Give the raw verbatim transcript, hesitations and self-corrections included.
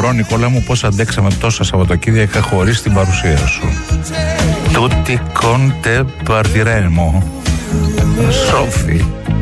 μπορώ, Νικόλα μου, πώς αντέξαμε τόσα Σαββατοκύριακα χωρίς την παρουσία σου. Τούτι κόντε παρτιρέμο. Σόφι.